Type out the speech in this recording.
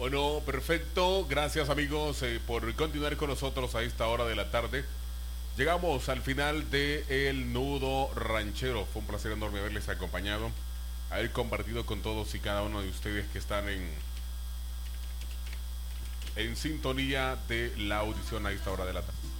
Bueno, perfecto. Gracias amigos por continuar con nosotros a esta hora de la tarde. Llegamos al final de El Nudo Ranchero. Fue un placer enorme haberles acompañado, haber compartido con todos y cada uno de ustedes que están en sintonía de la audición a esta hora de la tarde.